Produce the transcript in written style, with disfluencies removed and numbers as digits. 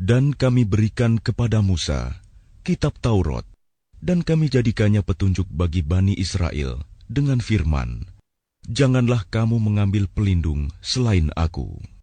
Dan kami berikan kepada Musa kitab Taurat, dan kami jadikannya petunjuk bagi Bani Israel dengan firman, "Janganlah kamu mengambil pelindung selain Aku."